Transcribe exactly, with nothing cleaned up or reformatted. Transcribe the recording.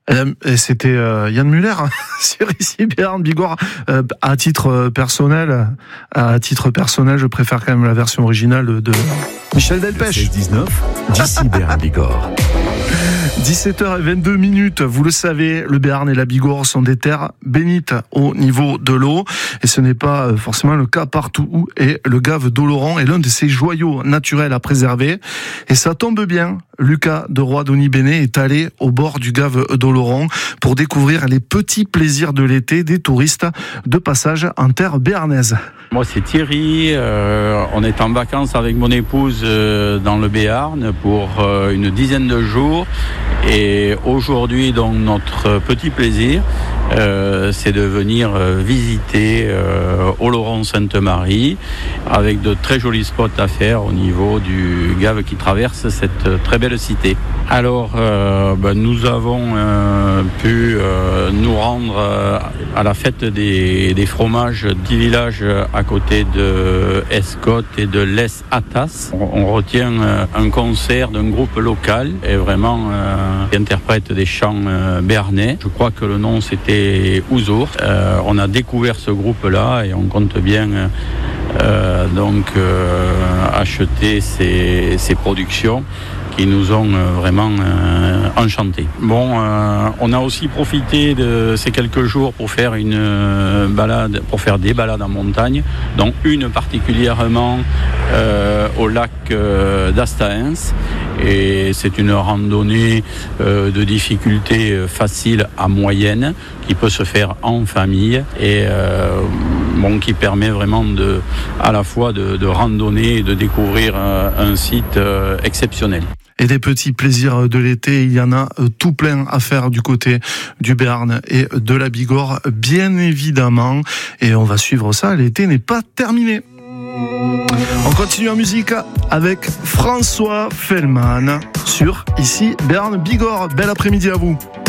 Et c'était euh, Yann Muller sur ici Béarn Bigorre. Euh, à titre personnel, à titre personnel, je préfère quand même la version originale de, de Michel Delpech. seize dix-neuf, d'ici Béarn Bigorre. dix-sept heures vingt-deux minutes, vous le savez, le Béarn et la Bigorre sont des terres bénites au niveau de l'eau, et ce n'est pas forcément le cas partout où est le gave d'Oloron est l'un de ces joyaux naturels à préserver, et ça tombe bien. Lucas de Roy-Dony-Béné est allé au bord du gave d'Oloron pour découvrir les petits plaisirs de l'été des touristes de passage en terre béarnaise. Moi c'est Thierry, euh, on est en vacances avec mon épouse euh, dans le Béarn pour euh, une dizaine de jours, et aujourd'hui donc notre petit plaisir euh, c'est de venir euh, visiter euh, Oloron-Sainte-Marie avec de très jolis spots à faire au niveau du gave qui traverse cette très belle cité. Alors euh, ben, nous avons euh, pu euh, nous rendre euh, à la fête des, des fromages du village à côté de Escotte et de Les Atas. On, on retient euh, un concert d'un groupe local et vraiment euh, qui interprète des chants euh, béarnais. Je crois que le nom c'était Ouzour. Euh, on a découvert ce groupe-là et on compte bien euh, euh, donc euh, acheter ces, ces productions qui nous ont euh, vraiment euh, enchantés. Bon, euh, on a aussi profité de ces quelques jours pour faire une euh, balade, pour faire des balades en montagne, dont une particulièrement euh, au lac euh, d'Astaens. Et c'est une randonnée euh, de difficulté facile à moyenne qui peut se faire en famille et euh, bon, qui permet vraiment de, à la fois de, de randonner et de découvrir euh, un site euh, exceptionnel. Et des petits plaisirs de l'été, il y en a tout plein à faire du côté du Béarn et de la Bigorre, bien évidemment. Et on va suivre ça, l'été n'est pas terminé. On continue en musique avec François Fellman sur ici Béarn Bigorre. Bel après-midi à vous.